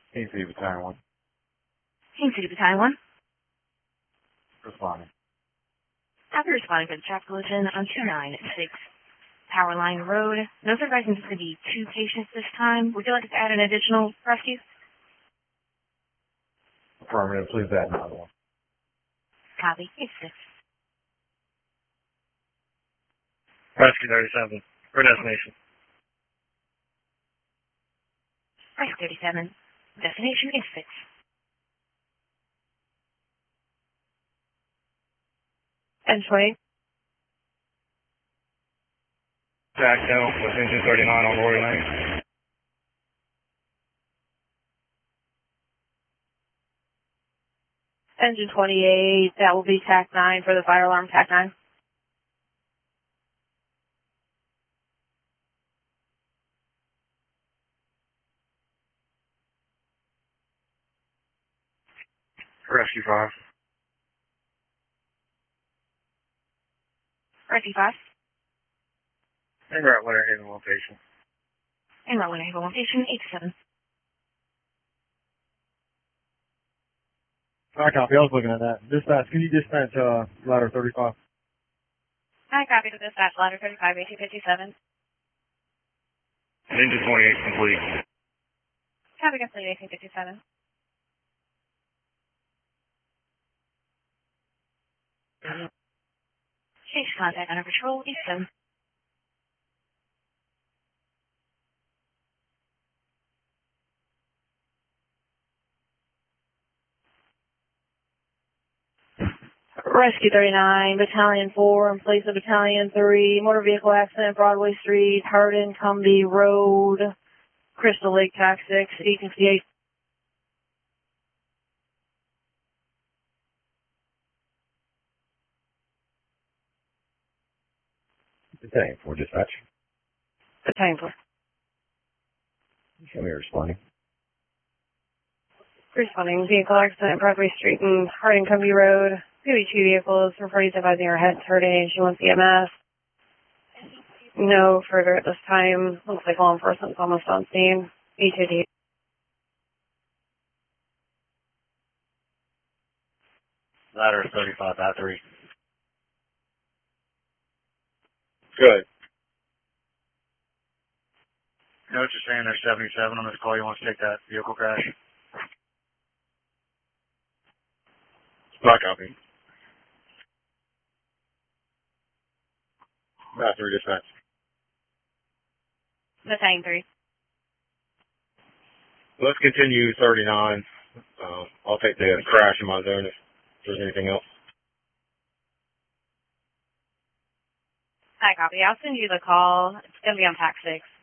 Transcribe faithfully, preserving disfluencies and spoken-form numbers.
Kansas City Battalion one. Kansas City Battalion one. Responding. After responding for the traffic collision on two nine six Power Line Road, those are advising to be two patients this time. Would you like us to add an additional rescue? Affirmative. Please add another one. Copy. eight six. Rescue thirty-seven. For destination. Rescue thirty-seven. Destination is six. And twenty. Jack Hill with engine thirty-nine on Rory Lane. Engine twenty-eight, that will be T A C nine for the fire alarm, T A C nine. Rescue five. Rescue five. And we're at Winter Haven location. And Winter Haven location eight seven. I copy. I was looking at that. Dispatch, can you dispatch uh, ladder thirty-five? I copy to dispatch ladder thirty-five, eighteen fifty-seven. Engine twenty-eight complete. Copy complete, eighteen fifty-seven. Change contact under patrol eight seven. Rescue thirty-nine, Battalion four, in place of Battalion three, motor vehicle accident, Broadway Street, Hardin, Cumbie Road, Crystal Lake, T A C six, eighteen fifty-eight. Battalion four, dispatch. Battalion four. Show me responding. Responding, vehicle accident, Broadway Street and Hardin, Cumbie Road. P B two vehicles, reporting advising our head hurting, she wants E M S. No further at this time. Looks like law enforcement's almost on scene. E two D. Ladder thirty-five, at three. Good. You know what you're saying there's seventy-seven on this call. You want to take that vehicle crash? Black copy. At three, dispatch. Battalion three. Let's continue thirty-nine. Uh, I'll take the crash in my zone if there's anything else. I copy. I'll send you the call. It's going to be on T A C six.